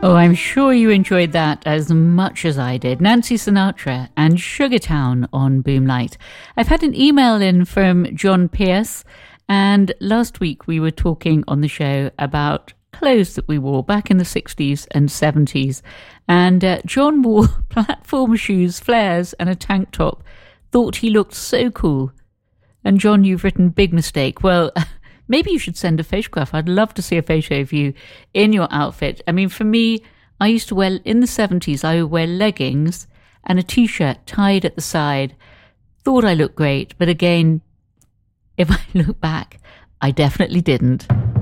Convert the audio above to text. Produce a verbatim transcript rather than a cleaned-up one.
Oh, I'm sure you enjoyed that as much as I did. Nancy Sinatra and Sugartown on Boomlight. I've had an email in from John Pierce, and last week we were talking on the show about clothes that we wore back in the sixties and seventies. And uh, John wore platform shoes, flares, and a tank top. Thought he looked so cool. And John, you've written big mistake. Well, maybe you should send a photograph. I'd love to see a photo of you in your outfit. I mean, for me, I used to wear, in the seventies, I would wear leggings and a t-shirt tied at the side. Thought I looked great, but again, if I look back, I definitely didn't.